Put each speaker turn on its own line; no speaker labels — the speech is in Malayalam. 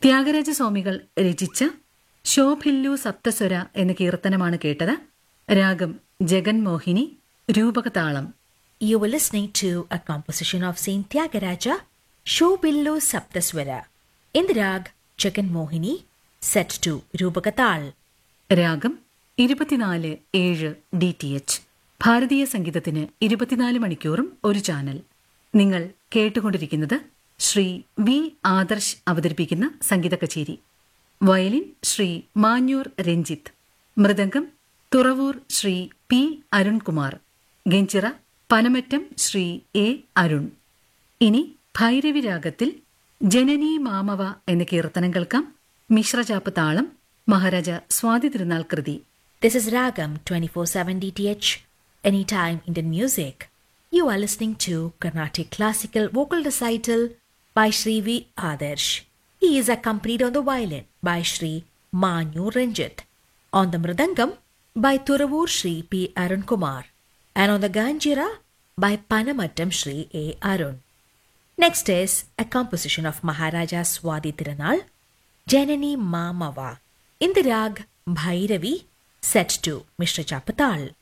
ത്യാഗരാജസ്വാമികൾ രചിച്ച ശോഭില്ലു സപ്തസ്വര എന്ന കീർത്തനമാണ് കേട്ടത്. രാഗം ജഗൻമോഹിനി, രൂപകതാളം.
You were listening to a composition of Saint Tyagaraja, Shobillu Saptaswara, in the rag Jagan Mohini, set to Rupakatal.
രാഗം 24/7 DTH. ഭാരതീയ സംഗീതത്തിന് 24 മണിക്കൂറും ഒരു ചാനൽ. നിങ്ങൾ കേട്ടുകൊണ്ടിരിക്കുന്നത് ശ്രീ വി ആദർശ് അവതരിപ്പിക്കുന്ന സംഗീത കച്ചേരി. Violin Shri Manjoor Ranjith, mridangam Thuravoor Shri P Arunkumar, ganjira Panamattom Shri A Arun. ഇനി ഭൈരവി രാഗത്തിൽ ജനനീ മാമവ എന്ന കീർത്തനം കേൾക്കാം. മിശ്രചാപ്പ് താളം, മഹാരാജ സ്വാതി തിരുനാൾ കൃതി.
This is Ragam 24/7 DTH, anytime Indian music. You are listening to Carnatic Classical Vocal Recital by Shri V. Adarsh. He is accompanied on the violin by Shri Manu Ranjit, on the mridangam by Thuravur Shri P. Arun Kumar, and on the ganjira by Panamattam Shri A. Arun. Next is a composition of Maharaja Swadi Tirunal, Janani Mamava, in the rag Bhairavi, set to Mishra Chapatal.